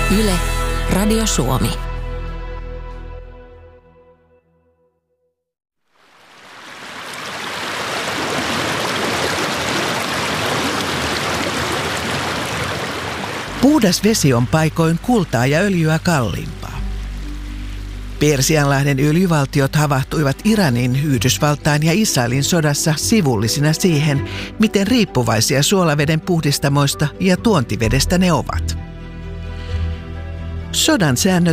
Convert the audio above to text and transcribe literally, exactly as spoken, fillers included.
Yle, Radio Suomi. Puhdas vesi on paikoin kultaa ja öljyä kalliimpaa. Persianlahden öljyvaltiot havahtuivat Iranin, Yhdysvaltain ja Israelin sodassa sivullisina siihen, miten riippuvaisia suolaveden puhdistamoista ja tuontivedestä ne ovat. Sodan säännöt